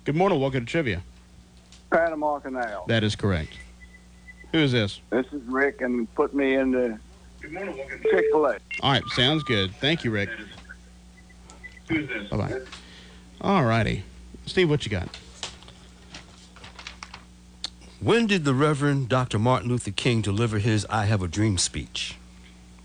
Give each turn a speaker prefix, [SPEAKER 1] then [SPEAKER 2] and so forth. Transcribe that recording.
[SPEAKER 1] Good morning. Welcome to Trivia.
[SPEAKER 2] Panama Canal.
[SPEAKER 1] That is correct. Who is this?
[SPEAKER 2] This is Rick, and put me in the Chick-fil-A.
[SPEAKER 1] All right, sounds good. Thank you, Rick. Bye-bye. All righty. Steve, what you got?
[SPEAKER 3] When did the Reverend Dr. Martin Luther King deliver his I Have a Dream speech?